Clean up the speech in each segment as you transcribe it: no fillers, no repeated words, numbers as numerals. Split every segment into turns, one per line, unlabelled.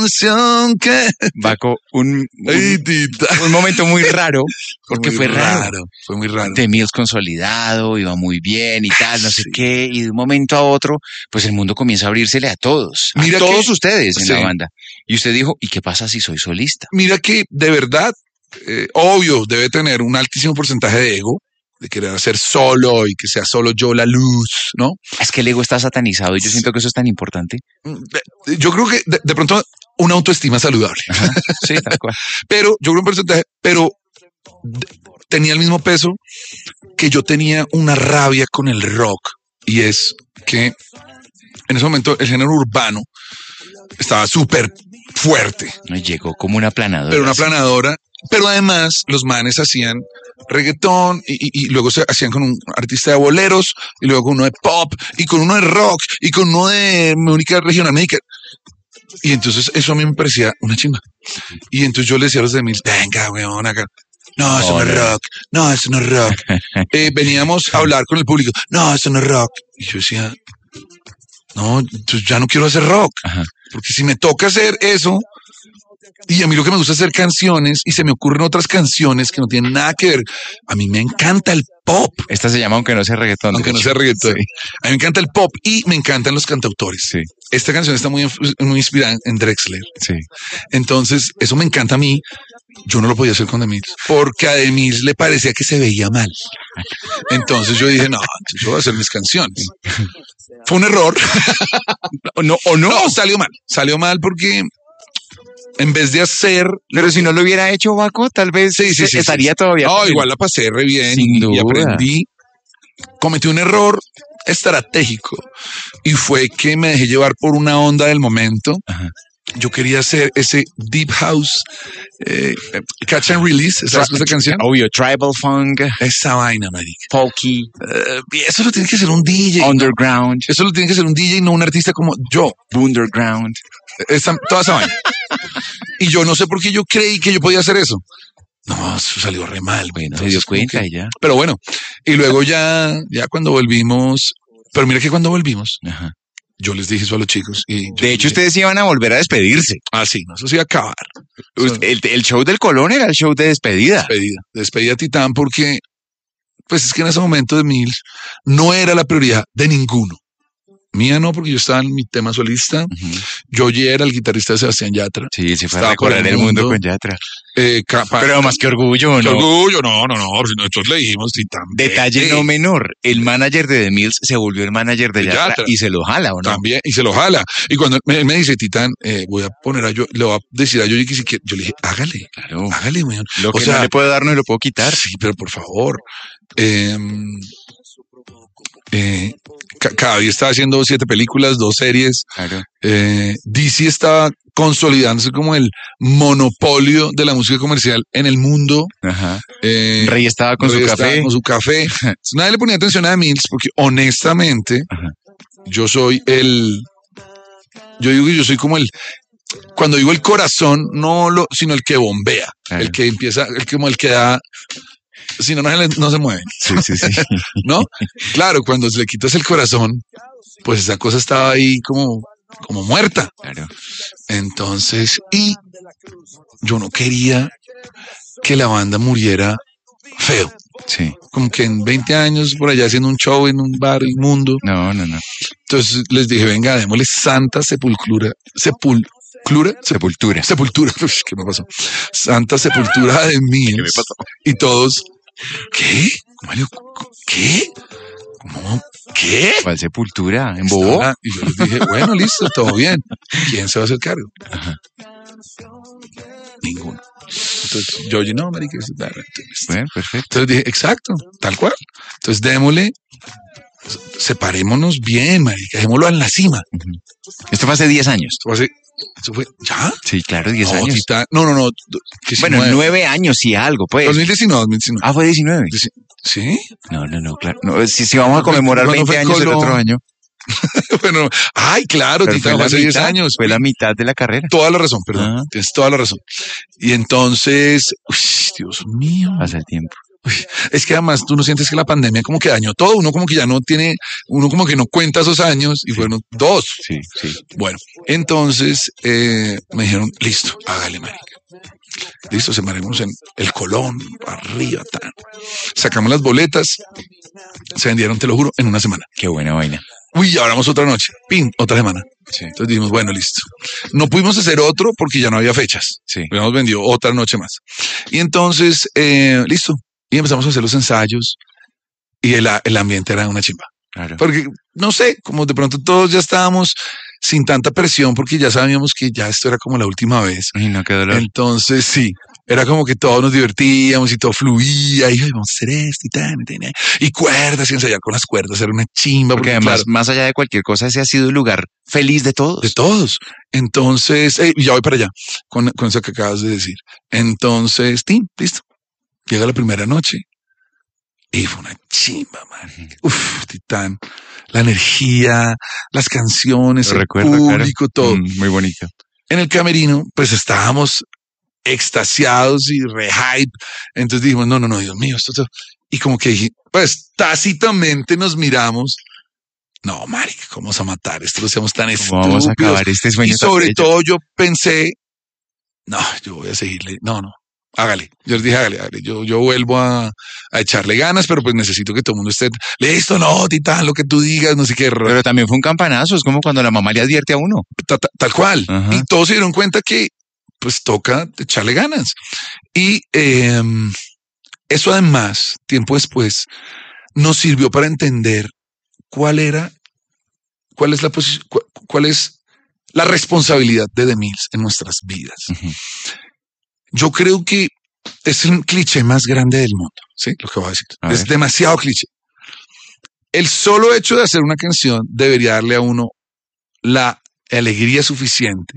canción que...
Baco,
Ay, tita.
un momento muy raro, porque fue raro.
Fue muy raro.
The Mills consolidado, iba muy bien y tal, no sé
Sí.
qué, y de un momento a otro, pues el mundo comienza a abrírsele a todos,
Mira
a todos
que-
ustedes en
sí.
la banda. Y usted dijo, ¿y qué pasa si soy solista?
Mira que de verdad, obvio, debe tener un altísimo porcentaje de ego, de querer hacer solo y que sea solo yo la luz, ¿no?
Es que el ego está satanizado y yo siento que eso es tan importante.
Yo creo que de pronto una autoestima saludable,
Ajá, sí, tal cual.
pero yo creo un porcentaje, pero tenía el mismo peso que yo tenía una rabia con el rock, y es que en ese momento el género urbano estaba súper fuerte,
Me llegó como una aplanadora.
pero una
así.
planadora, pero además los manes hacían reggaetón y luego se hacían con un artista de boleros y luego con uno de pop y con uno de rock y con uno de música regional mexicana. Y entonces eso a mí me parecía una chimba. Y entonces yo le decía a los de Mills, venga, weón, acá. No, eso no es
Ole.
rock. No, eso no es rock. Veníamos a hablar con el público. No, eso no es rock. Y yo decía, no, entonces ya no quiero hacer rock.
Ajá.
Porque si me toca hacer eso, y a mí lo que me gusta es hacer canciones y se me ocurren otras canciones que no tienen nada que ver. A mí me encanta el pop,
Esta se llama Aunque no sea reggaetón. de
aunque no
hecho.
sea reggaetón.
Sí.
A mí me encanta el pop y me encantan los cantautores.
Sí.
Esta canción está muy inspirada en Drexler.
Sí.
Entonces, eso me encanta a mí. Yo no lo podía hacer con The Mills, porque a The Mills le parecía que se veía mal. Entonces yo dije, no, entonces yo voy a hacer mis canciones. Fue un error. No, salió mal porque en vez de hacer...
Pero si no lo hubiera hecho, Baco, tal vez
Sí,
estaría todavía.
No,
con el-
igual la pasé re bien
Sin
y
duda.
aprendí. Cometí un error estratégico y fue que me dejé llevar por una onda del momento.
Ajá.
Yo quería hacer ese deep house, catch and release, ¿sabes esa canción?
Obvio, tribal funk,
Esa vaina, marica.
folky,
Y eso lo tiene que hacer un DJ. ¿no?
underground,
Eso lo tiene que hacer un DJ, no un artista como yo.
underground.
Toda esa vaina. Y yo no sé por qué yo creí que yo podía hacer eso. No, eso salió re mal.
Bueno, se
Entonces,
dio
como
cuenta
que-
y ya.
Pero bueno, y luego ya cuando volvimos, pero mira que cuando volvimos,
Ajá.
yo les dije eso a los chicos. Y yo
De hecho,
les dije,
ustedes iban a volver a despedirse.
sí, no, eso sí iba a acabar.
El show del Colón era el show de despedida.
Despedida a Titán porque, pues es que en ese momento de Mills no era la prioridad de ninguno. Mía no, porque yo estaba en mi tema solista.
Ujú.
Yo ya era el guitarrista de Sebastián Yatra.
Sí, se fue a
Estaba por
recorrer
el
el mundo
mundo.
con Yatra.
Pero
Pero más que orgullo,
qué
¿no?
orgullo, no, si nosotros le dijimos Titán.
Detalle
vete.
no menor, el manager de The Mills se volvió el manager de
De
Yatra
Yatra.
y se lo jala, ¿o no?
También, y se lo jala. Y cuando él me dice, Titán, voy a poner a yo, le voy a decir a Yoyi que si quiere, yo le dije, hágale,
Claro.
hágale, weón.
Lo que
O sea,
no le puedo dar no lo puedo quitar.
sí, pero por favor. Cada día estaba haciendo 7 películas, 2 series.
Claro.
DC estaba consolidándose como el monopolio de la música comercial en el mundo.
Ajá.
Eh,
Rey estaba con
Rey
su
estaba
café.
con su café. Entonces, nadie le ponía atención a The Mills porque honestamente
Ajá.
yo soy yo digo que yo soy como cuando digo el corazón, sino el que bombea,
Claro.
el que empieza, como el que da, si no, no se mueve,
Sí, sí, sí.
¿no? Claro, cuando le quitas el corazón, pues esa cosa estaba ahí como muerta.
Claro.
Entonces, y yo no quería que la banda muriera feo.
Sí.
Como que en 20 años por allá haciendo un show en un bar inmundo.
No.
Entonces les dije, venga, démosle santa sepultura.
Sepultura.
Sepultura. Uf, ¿qué me pasó? Santa sepultura de Mills.
¿Qué me pasó?
Y todos, ¿qué? Mario, ¿qué? ¿Cómo? ¿Qué?
¿Cuál sepultura? ¿En Bobo?
Y yo les dije, bueno, listo, todo bien. ¿Quién se va a hacer cargo?
Ajá.
Ninguno. Entonces, yo oye, no, marica.
Bueno, perfecto.
Entonces dije, exacto, tal cual. Entonces démosle, separémonos bien, marica, dejémoslo en la cima.
Ujú. Esto fue hace 10 años.
Eso fue, ¿ya?
Sí, claro, 10
No,
años.
Titán, no, que
Bueno,
19.
9 años y algo, pues.
2019.
Ah, fue 19.
¿Sí?
No, claro. No, si vamos a conmemorar
¿Cuándo
20
fue
años el
Colón?
otro año.
Bueno, ay, claro,
Pero
Titán, fue hace 10 años.
Fue la mitad de la carrera.
Toda la razón, perdón.
Ah.
Tienes toda la razón. Y entonces, uy, Dios mío.
Pasa el tiempo.
Es que además tú no sientes que la pandemia como que dañó todo, uno como que ya no tiene, uno como que no cuenta esos años y fueron 2.
Sí, sí.
Bueno, entonces me dijeron, listo, hágale, marica. Listo, semaremos en el Colón, arriba, tan. Sacamos las boletas, se vendieron, te lo juro, en una semana.
Qué buena vaina.
Uy, ahora vamos otra noche, pin, otra semana.
Sí,
Entonces dijimos, bueno, listo. No pudimos hacer otro porque ya no había fechas.
sí.
Habíamos vendido otra noche más. Y entonces, listo. Y empezamos a hacer los ensayos y el ambiente era una chimba.
Claro.
Porque, no sé, como de pronto todos ya estábamos sin tanta presión porque ya sabíamos que ya esto era como la última vez.
Ay, no, qué dolor.
Entonces, sí, era como que todos nos divertíamos y todo fluía y "Ay, vamos a hacer esto y tal, y cuerdas y ensayar con las cuerdas, era una chimba.
Porque además, más allá de cualquier cosa, ese ha sido el lugar feliz de todos.
De todos. Entonces, ya voy para allá con eso que acabas de decir. Entonces, listo. Llega la primera noche y fue una chimba, man. Uf, Titán. La energía, las canciones,
Lo
el
recuerdo,
público, todo.
Muy bonito.
En el camerino, pues estábamos extasiados y re hype. Entonces dijimos, no, Dios mío, esto. Y como que dije, pues tácitamente nos miramos. No, marica, ¿cómo vamos a matar esto? No seamos tan
¿Cómo
estúpidos.
vamos a acabar este sueño
Y
tan
sobre
bello?
todo yo pensé, no, yo voy a seguirle. No, hágale. Yo les dije, hágale. Yo vuelvo a echarle ganas, pero pues necesito que todo el mundo esté listo, no, Titán, lo que tú digas, no sé qué.
Pero también fue un campanazo, es como cuando la mamá le advierte a uno.
Tal cual.
Ajá.
Y todos se dieron cuenta que pues toca echarle ganas. Y eso además, tiempo después, nos sirvió para entender cuál es cuál es la responsabilidad de The Mills en nuestras vidas.
Ujú.
Yo creo que es el cliché más grande del mundo, ¿sí? Lo que voy a decir.
A
Es
ver.
demasiado cliché. El solo hecho de hacer una canción debería darle a uno la alegría suficiente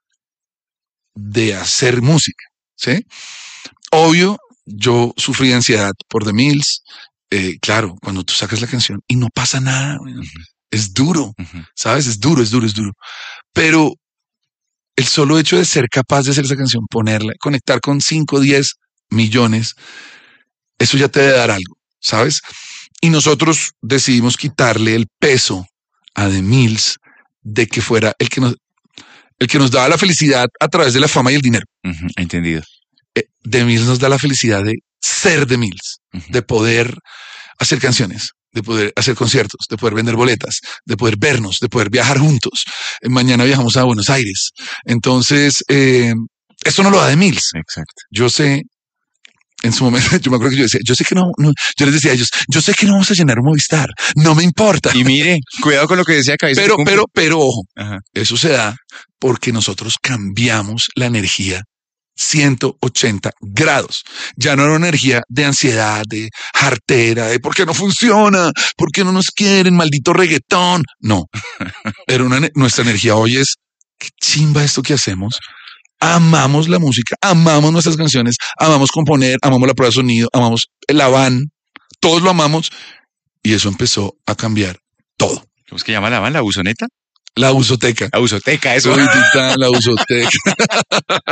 de hacer música, ¿sí? Obvio, yo sufrí de ansiedad por The Mills. Claro, cuando tú sacas la canción y no pasa nada, es duro,
Ujú.
¿sabes? Es duro. Pero el solo hecho de ser capaz de hacer esa canción, ponerla, conectar con 5 o 10 millones, eso ya te debe dar algo, ¿sabes? Y nosotros decidimos quitarle el peso a The Mills de que fuera el que nos daba la felicidad a través de la fama y el dinero.
Ujú, entendido.
The Mills nos da la felicidad de ser The Mills,
Ujú.
de poder hacer canciones, de poder hacer conciertos, de poder vender boletas, de poder vernos, de poder viajar juntos. Mañana viajamos a Buenos Aires. Entonces, esto no lo da The Mills.
Exacto.
Yo sé, en su momento, yo me acuerdo que yo decía, yo sé que no, yo les decía a ellos, yo sé que no vamos a llenar un Movistar, no me importa.
Y mire, cuidado con lo que decía Cabeza.
Pero, ojo,
Ajá.
eso se da porque nosotros cambiamos la energía 180 grados. Ya no era una energía de ansiedad, de jartera, de por qué no funciona, por qué no nos quieren, maldito reggaetón. No, era nuestra energía hoy es, qué chimba esto que hacemos. Amamos la música, amamos nuestras canciones, amamos componer, amamos la prueba de sonido, amamos la van, todos lo amamos y eso empezó a cambiar todo.
¿Cómo es que llama la van? ¿La buzoneta?
La usoteca.
La buzoteca, eso.
Soy Titán, la usoteca.